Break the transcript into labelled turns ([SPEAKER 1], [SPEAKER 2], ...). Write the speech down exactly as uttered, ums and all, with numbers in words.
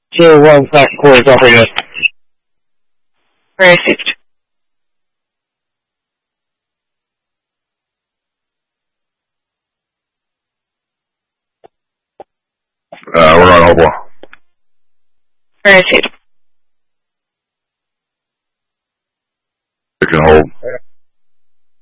[SPEAKER 1] zero one five call is operator.
[SPEAKER 2] Received.
[SPEAKER 3] Uh, we're on hold.
[SPEAKER 2] Received.
[SPEAKER 3] You can hold.